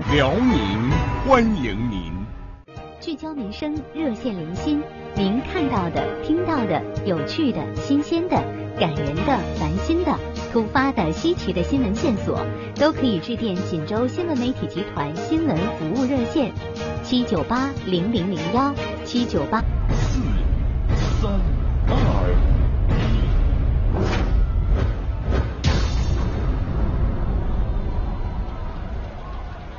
辽宁欢迎您。 聚焦民生，热线零星，您看到的、听到的、有趣的、新鲜的、感人的、烦心的、突发的、稀奇的新闻线索，都可以致电锦州新闻媒体集团新闻服务热线：7980001，798。